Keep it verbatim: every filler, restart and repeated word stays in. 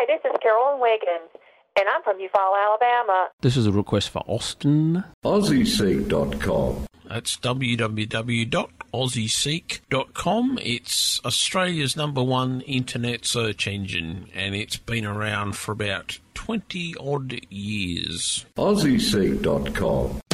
Hi, this is Carolyn Wiggins, and I'm from Eufaula, Alabama. This is a request for Austin. Aussie Seek dot com. That's w w w dot aussie seek dot com. It's Australia's number one internet search engine, and it's been around for about twenty odd years. Aussie Seek dot com.